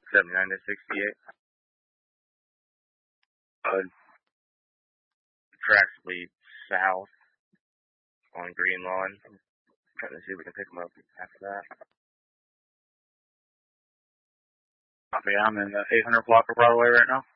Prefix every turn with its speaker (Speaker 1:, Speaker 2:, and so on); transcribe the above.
Speaker 1: 79 to 68. The tracks lead south on Green Lawn. I'm trying to see if we can pick them up after that.
Speaker 2: Copy, I'm in the 800 block of Broadway right now.